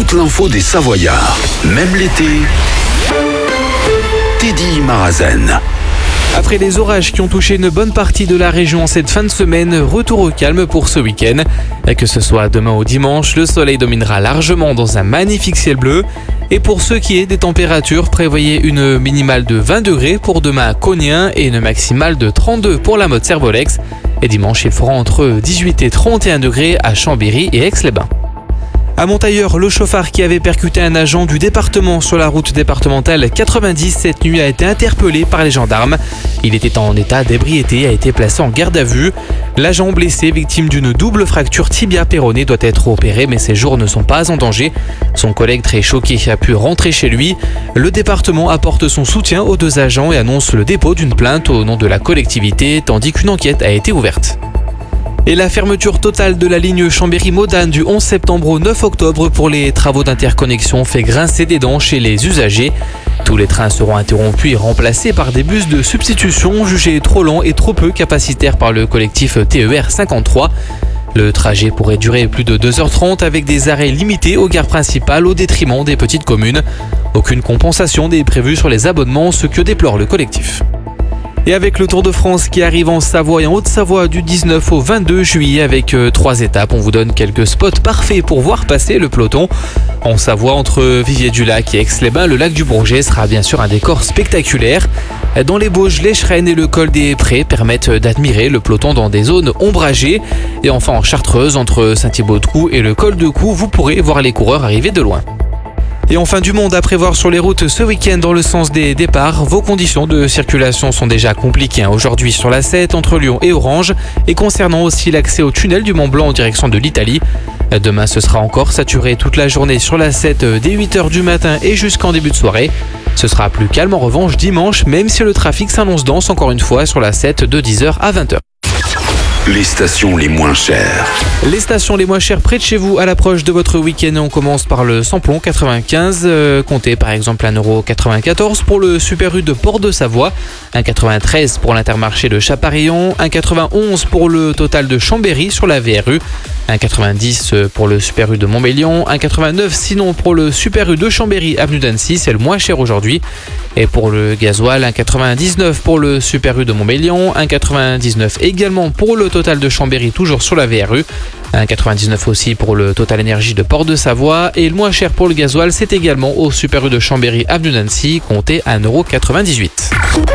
toute l'info des Savoyards. Même l'été, Teddy Marazen. Après les orages qui ont touché une bonne partie de la région cette fin de semaine, retour au calme pour ce week-end. Que ce soit demain ou dimanche, le soleil dominera largement dans un magnifique ciel bleu. Et pour ce qui est des températures, prévoyez une minimale de 20 degrés pour demain à Cognien et une maximale de 32 pour la Motte-Servolex. Et dimanche, il fera entre 18 et 31 degrés à Chambéry et Aix-les-Bains. À Montailleur, le chauffard qui avait percuté un agent du département sur la route départementale 90 cette nuit a été interpellé par les gendarmes. Il était en état d'ébriété et a été placé en garde à vue. L'agent blessé, victime d'une double fracture tibia-péronée, doit être opéré, mais ses jours ne sont pas en danger. Son collègue, très choqué, a pu rentrer chez lui. Le département apporte son soutien aux deux agents et annonce le dépôt d'une plainte au nom de la collectivité, tandis qu'une enquête a été ouverte. Et la fermeture totale de la ligne Chambéry-Modane du 11 septembre au 9 octobre pour les travaux d'interconnexion fait grincer des dents chez les usagers. Tous les trains seront interrompus et remplacés par des bus de substitution jugés trop lents et trop peu capacitaires par le collectif TER 53. Le trajet pourrait durer plus de 2h30 avec des arrêts limités aux gares principales au détriment des petites communes. Aucune compensation n'est prévue sur les abonnements, ce que déplore le collectif. Et avec le Tour de France qui arrive en Savoie et en Haute-Savoie du 19 au 22 juillet avec 3 étapes, on vous donne quelques spots parfaits pour voir passer le peloton. En Savoie, entre Viviers-du-Lac et Aix-les-Bains, le lac du Bourget sera bien sûr un décor spectaculaire. Dans les Bauges, l'Echerenne et le col des Prés permettent d'admirer le peloton dans des zones ombragées. Et enfin en Chartreuse, entre Saint-Thibaud-de-Cou et le col de Cou, vous pourrez voir les coureurs arriver de loin. Et enfin du monde à prévoir sur les routes ce week-end dans le sens des départs. Vos conditions de circulation sont déjà compliquées aujourd'hui sur la 7 entre Lyon et Orange et concernant aussi l'accès au tunnel du Mont Blanc en direction de l'Italie. Demain ce sera encore saturé toute la journée sur la 7 dès 8h du matin et jusqu'en début de soirée. Ce sera plus calme en revanche dimanche même si le trafic s'annonce dense encore une fois sur la 7 de 10h à 20h. Les stations les moins chères. Les stations les moins chères près de chez vous à l'approche de votre week-end. On commence par le samplon 95. Comptez par exemple 1,94€ pour le Super U de Port-de-Savoie, 1,93€ pour l'Intermarché de Chaparillon, 1,91€ pour le Total de Chambéry sur la VRU, 1,90€ pour le Super U de Montmélian, 1,89€ sinon pour le Super U de Chambéry avenue d'Annecy, c'est le moins cher aujourd'hui. Et pour le gasoil, 1,99€ pour le Super U de Montmélian, 1,99€ également pour le Total de Chambéry toujours sur la VRU, 1,99€ aussi pour le Total Énergie de Port-de-Savoie et le moins cher pour le gasoil c'est également au Super U de Chambéry avenue d'Annecy, comptez 1,98€.